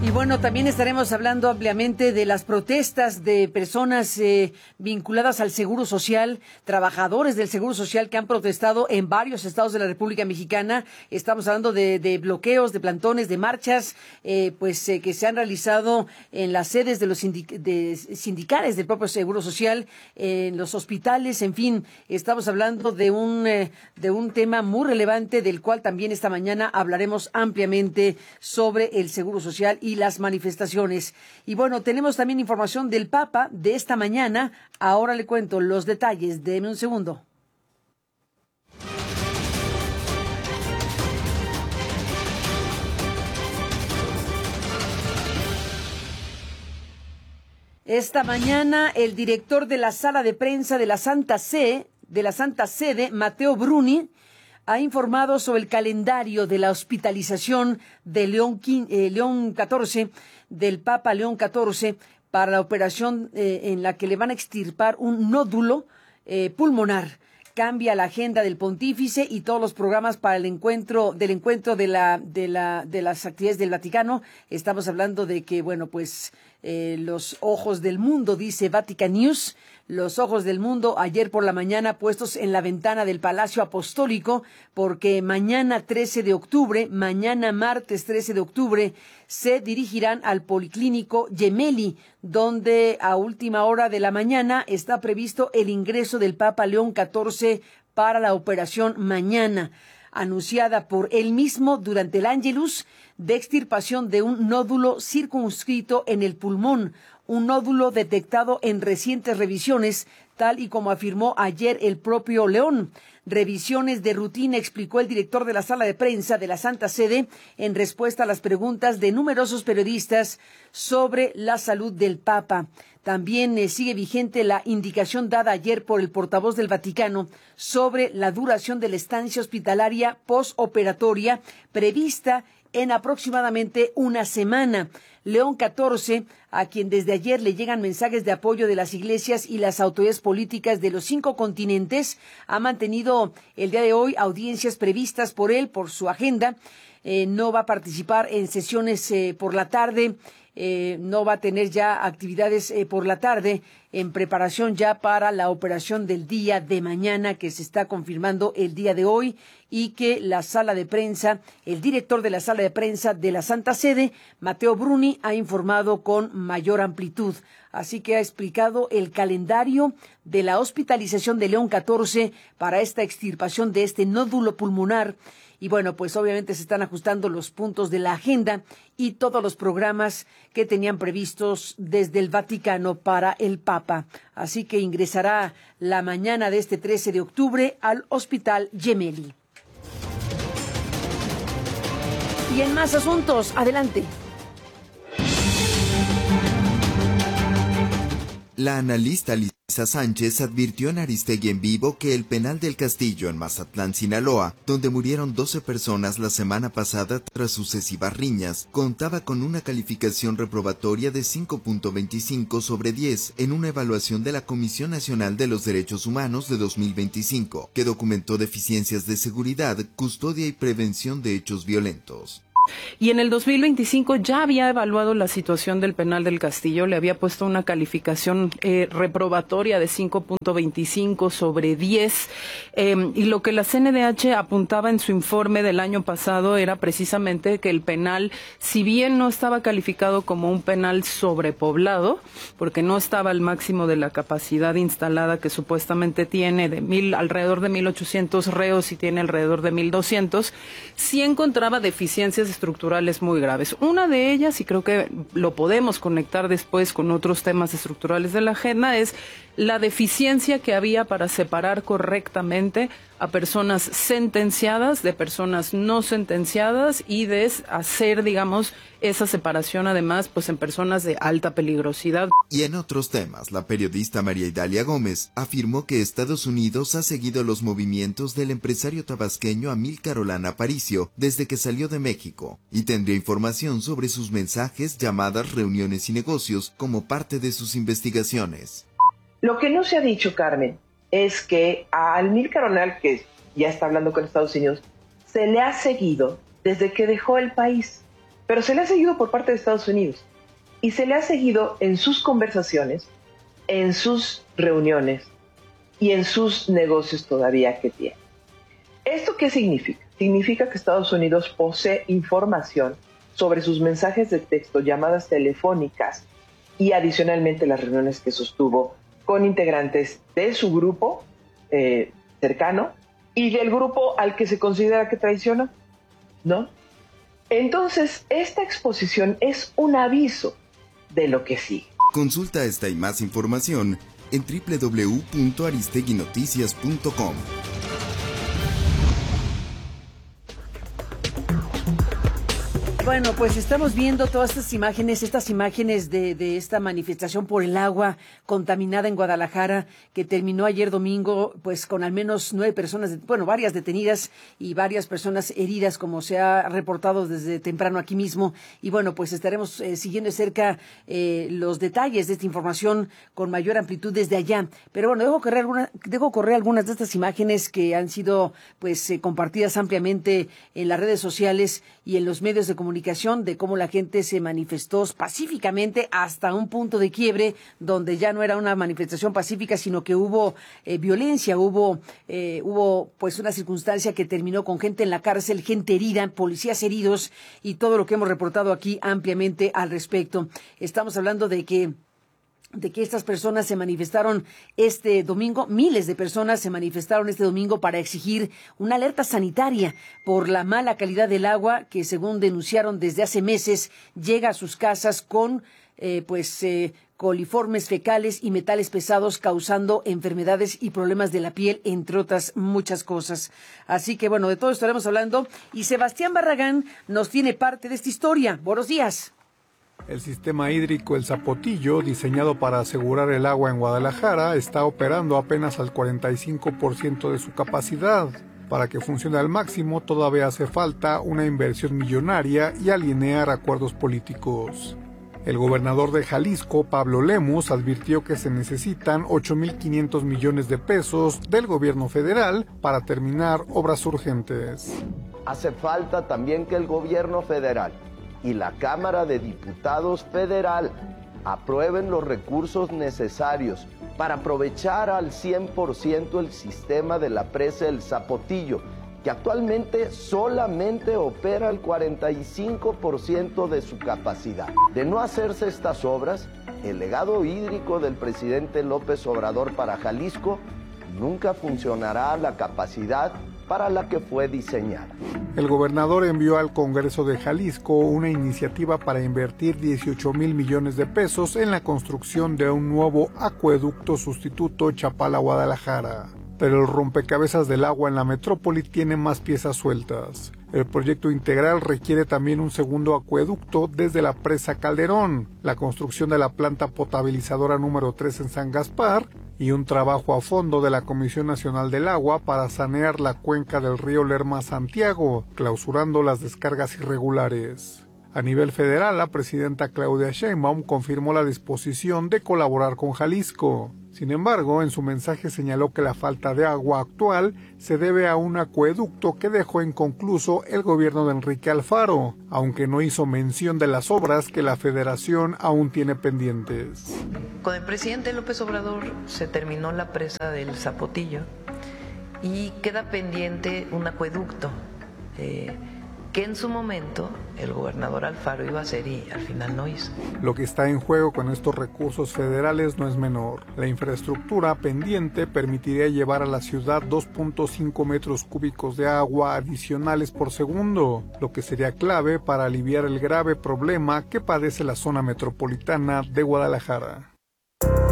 Y bueno, también estaremos hablando ampliamente de las protestas de personas vinculadas al Seguro Social, trabajadores del Seguro Social que han protestado en varios estados de la República Mexicana. Estamos hablando de bloqueos, de plantones, de marchas, que se han realizado en las sedes de los sindicales del propio Seguro Social, en los hospitales, en fin. Estamos hablando de un tema muy relevante del cual también esta mañana hablaremos ampliamente sobre el Seguro Social y las manifestaciones. Y bueno, tenemos también información del Papa de esta mañana. Ahora le cuento los detalles. Deme un segundo. Esta mañana el director de la sala de prensa de la Santa Sede, Matteo Bruni, ha informado sobre el calendario de la hospitalización de León XIV, del Papa León XIV, para la operación en la que le van a extirpar un nódulo pulmonar. Cambia la agenda del pontífice y todos los programas para el encuentro de las actividades del Vaticano. Estamos hablando de que, los ojos del mundo, dice Vatican News, los ojos del mundo ayer por la mañana puestos en la ventana del Palacio Apostólico, porque mañana martes 13 de octubre, se dirigirán al Policlínico Gemelli, donde a última hora de la mañana está previsto el ingreso del Papa León XIV para la operación mañana, anunciada por él mismo durante el Ángelus, de extirpación de un nódulo circunscrito en el pulmón, un nódulo detectado en recientes revisiones, tal y como afirmó ayer el propio León. Revisiones de rutina, explicó el director de la sala de prensa de la Santa Sede en respuesta a las preguntas de numerosos periodistas sobre la salud del Papa. También sigue vigente la indicación dada ayer por el portavoz del Vaticano sobre la duración de la estancia hospitalaria postoperatoria prevista en aproximadamente una semana. León XIV, a quien desde ayer le llegan mensajes de apoyo de las iglesias y las autoridades políticas de los 5 continentes, ha mantenido el día de hoy audiencias previstas por él, por su agenda. No va a participar en sesiones por la tarde, no va a tener ya actividades por la tarde, en preparación ya para la operación del día de mañana, que se está confirmando el día de hoy, y que la sala de prensa, el director de la sala de prensa de la Santa Sede, Matteo Bruni, ha informado con mayor amplitud. Así que ha explicado el calendario de la hospitalización de León XIV para esta extirpación de este nódulo pulmonar. Y bueno, pues obviamente se están ajustando los puntos de la agenda y todos los programas que tenían previstos desde el Vaticano para el Papa. Así que ingresará la mañana de este 13 de octubre al Hospital Gemelli. Y en más asuntos, adelante. La analista Lisa Sánchez advirtió en Aristegui en Vivo que el penal del Castillo en Mazatlán, Sinaloa, donde murieron 12 personas la semana pasada tras sucesivas riñas, contaba con una calificación reprobatoria de 5.25 sobre 10 en una evaluación de la Comisión Nacional de los Derechos Humanos de 2025, que documentó deficiencias de seguridad, custodia y prevención de hechos violentos. Y en el 2025 ya había evaluado la situación del penal del Castillo, le había puesto una calificación reprobatoria de 5.25 sobre 10, y lo que la CNDH apuntaba en su informe del año pasado era precisamente que el penal, si bien no estaba calificado como un penal sobrepoblado, porque no estaba al máximo de la capacidad instalada que supuestamente tiene alrededor de 1.800 reos y tiene alrededor de 1.200, sí encontraba deficiencias estructurales muy graves. Una de ellas, y creo que lo podemos conectar después con otros temas estructurales de la agenda, es la deficiencia que había para separar correctamente a personas sentenciadas de personas no sentenciadas y de hacer, digamos, esa separación además pues en personas de alta peligrosidad. Y en otros temas, la periodista María Idalia Gómez afirmó que Estados Unidos ha seguido los movimientos del empresario tabasqueño Amílcar Olano Aparicio desde que salió de México y tendría información sobre sus mensajes, llamadas, reuniones y negocios como parte de sus investigaciones. Lo que no se ha dicho, Carmen, es que a Amílcar Olano, que ya está hablando con Estados Unidos, se le ha seguido desde que dejó el país. pero se le ha seguido por parte de Estados Unidos y se le ha seguido en sus conversaciones, en sus reuniones y en sus negocios todavía que tiene. ¿Esto qué significa? Significa que Estados Unidos posee información sobre sus mensajes de texto, llamadas telefónicas y adicionalmente las reuniones que sostuvo con integrantes de su grupo cercano y del grupo al que se considera que traiciona, ¿no? Entonces, esta exposición es un aviso de lo que sigue. Consulta esta y más información en www.aristeguinoticias.com. Bueno, pues estamos viendo todas estas imágenes de esta manifestación por el agua contaminada en Guadalajara, que terminó ayer domingo, pues con al menos 9 personas, varias detenidas y varias personas heridas, como se ha reportado desde temprano aquí mismo. Y bueno, pues estaremos siguiendo de cerca los detalles de esta información con mayor amplitud desde allá. Pero bueno, dejo correr algunas de estas imágenes que han sido compartidas ampliamente en las redes sociales y en los medios de comunicación, de cómo la gente se manifestó pacíficamente hasta un punto de quiebre donde ya no era una manifestación pacífica, sino que hubo violencia, hubo pues una circunstancia que terminó con gente en la cárcel, gente herida, policías heridos y todo lo que hemos reportado aquí ampliamente al respecto. Estamos hablando de que estas personas se manifestaron este domingo, miles de personas se manifestaron este domingo para exigir una alerta sanitaria por la mala calidad del agua que, según denunciaron desde hace meses, llega a sus casas con coliformes fecales y metales pesados, causando enfermedades y problemas de la piel, entre otras muchas cosas. Así que bueno, de todo estaremos hablando y Sebastián Barragán nos tiene parte de esta historia. Buenos días. El sistema hídrico El Zapotillo, diseñado para asegurar el agua en Guadalajara, está operando apenas al 45% de su capacidad. Para que funcione al máximo, todavía hace falta una inversión millonaria y alinear acuerdos políticos. El gobernador de Jalisco, Pablo Lemus, advirtió que se necesitan 8.500 millones de pesos del gobierno federal para terminar obras urgentes. Hace falta también que el gobierno federal y la Cámara de Diputados Federal aprueben los recursos necesarios para aprovechar al 100% el sistema de la presa El Zapotillo, que actualmente solamente opera al 45% de su capacidad. De no hacerse estas obras, el legado hídrico del presidente López Obrador para Jalisco nunca funcionará a la capacidad para la que fue diseñada. El gobernador envió al Congreso de Jalisco una iniciativa para invertir 18,000 millones de pesos en la construcción de un nuevo acueducto sustituto Chapala-Guadalajara. Pero el rompecabezas del agua en la metrópoli tiene más piezas sueltas. El proyecto integral requiere también un segundo acueducto desde la presa Calderón, la construcción de la planta potabilizadora número 3 en San Gaspar y un trabajo a fondo de la Comisión Nacional del Agua para sanear la cuenca del río Lerma-Santiago, clausurando las descargas irregulares. A nivel federal, la presidenta Claudia Sheinbaum confirmó la disposición de colaborar con Jalisco. Sin embargo, en su mensaje señaló que la falta de agua actual se debe a un acueducto que dejó inconcluso el gobierno de Enrique Alfaro, aunque no hizo mención de las obras que la federación aún tiene pendientes. Con el presidente López Obrador se terminó la presa del Zapotillo y queda pendiente un acueducto que en su momento el gobernador Alfaro iba a hacer y al final no hizo. Lo que está en juego con estos recursos federales no es menor. La infraestructura pendiente permitiría llevar a la ciudad 2.5 metros cúbicos de agua adicionales por segundo, lo que sería clave para aliviar el grave problema que padece la zona metropolitana de Guadalajara.